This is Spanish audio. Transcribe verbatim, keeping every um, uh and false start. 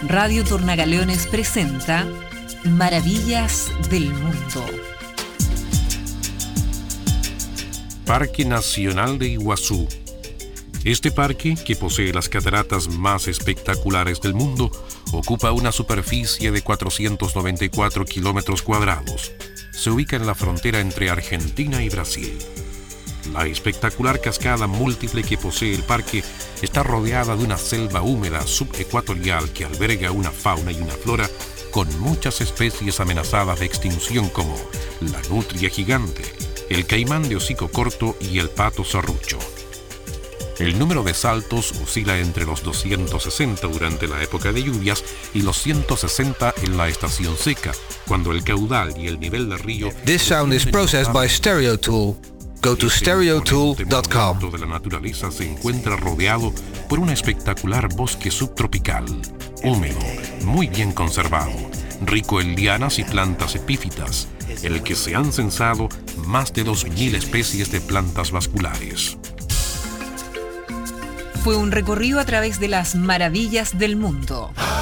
Radio Tornagaleones presenta Maravillas del Mundo. Parque Nacional de Iguazú. Este parque, que posee las cataratas más espectaculares del mundo, ocupa una superficie de cuatrocientos noventa y cuatro kilómetros cuadrados. Se ubica en la frontera entre Argentina y Brasil. La espectacular cascada múltiple que posee el parque está rodeada de una selva húmeda subecuatorial que alberga una fauna y una flora con muchas especies amenazadas de extinción como la nutria gigante, el caimán de hocico corto y el pato serrucho. El número de saltos oscila entre los doscientos sesenta durante la época de lluvias y los ciento sesenta en la estación seca, cuando el caudal y el nivel del río... This sound is processed by StereoTool. Go to stereo tool dot com. El de la naturaleza se encuentra rodeado por un espectacular bosque subtropical, húmedo, muy bien conservado, rico en lianas y plantas epífitas, en el que se han censado más de dos mil especies de plantas vasculares. Fue un recorrido a través de las maravillas del mundo.